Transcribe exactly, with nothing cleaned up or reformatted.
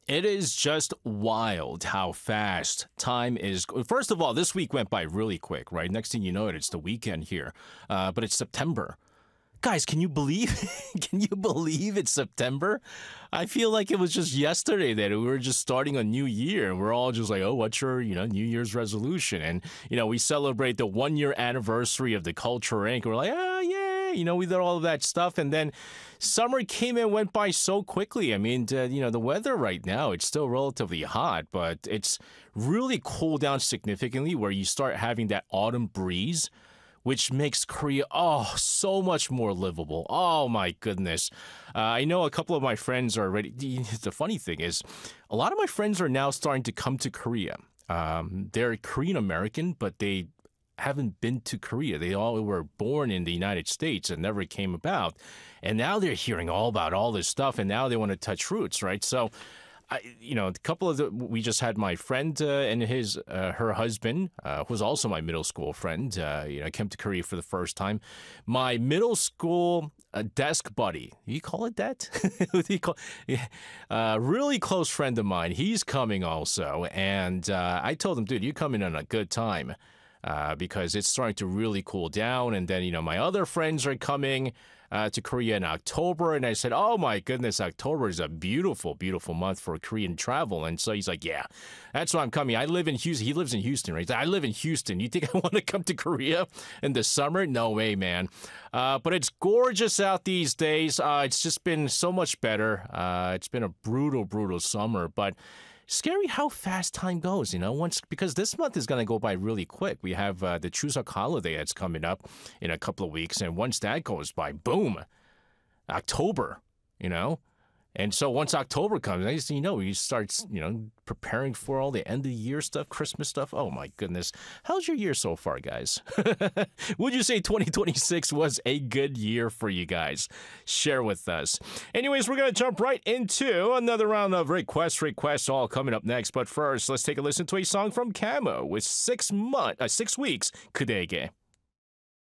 It is just wild how fast time is. First of all, this week went by really quick, right? Next thing you know, it, it's the weekend here, uh, but it's September. Guys, can you believe? Can you believe it's September? I feel like it was just yesterday that we were just starting a new year, and we're all just like, "Oh, what's your, you know, New Year's resolution?" And you know, we celebrate the one year anniversary of the Culture Inc. We're like, "Ah, yeah," you know, we did all of that stuff, and then summer came and went by so quickly. I mean, uh, you know, the weather right now, it's still relatively hot, but it's really cooled down significantly where you start having that autumn breeze, which makes Korea, oh, so much more livable. Oh, my goodness. Uh, I know a couple of my friends are ready. The funny thing is, a lot of my friends are now starting to come to Korea. Um, they're Korean American, but they haven't been to Korea. They all were born in the United States and never came about. And now they're hearing all about all this stuff, and now they want to touch roots, right? So, I, you know, a couple of the, we just had my friend uh, and his, uh, her husband, uh, who was also my middle school friend, uh, you know, came to Korea for the first time. My middle school uh, desk buddy, you call it that? What do you call, yeah, uh, really close friend of mine, he's coming also. And uh, I told him, dude, you're coming on a good time. Uh, because it's starting to really cool down. And then, you know, my other friends are coming uh, to Korea in October. And I said, oh, my goodness, October is a beautiful, beautiful month for Korean travel. And so he's like, yeah, that's why I'm coming. I live in Houston. He lives in Houston, right? I live in Houston. You think I want to come to Korea in the summer? No way, man. Uh, but it's gorgeous out these days. Uh, it's just been so much better. Uh, it's been a brutal, brutal summer. But scary how fast time goes, you know, once because this month is going to go by really quick. We have uh, the Chuseok holiday that's coming up in a couple of weeks. And once that goes by, boom, October, you know. And so once October comes, I just, you know, you start, you know, preparing for all the end of the year stuff, Christmas stuff. Oh, my goodness. How's your year so far, guys? Would you say twenty twenty-six was a good year for you guys? Share with us. Anyways, we're going to jump right into another round of request requests all coming up next. But first, let's take a listen to a song from Camo with six month, uh, six weeks, 그대에게.